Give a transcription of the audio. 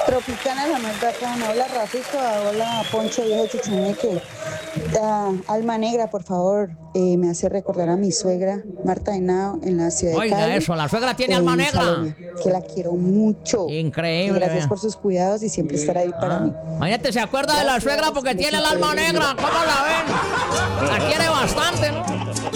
Tropicana la más bacana. Hola Rafita, hola Poncho viejo chuchumeque. Alma Negra, por favor, me hace recordar a mi suegra, Marta Henao, en la ciudad de Oiga Cali, eso, la suegra tiene alma en negra. Salomé, que la quiero mucho. Y Increíble, gracias vea. por sus cuidados y siempre estar ahí para mí. Imagínate, se acuerda de la suegra porque tiene el alma negra. ¿Cómo la ven? La quiere bastante, ¿no?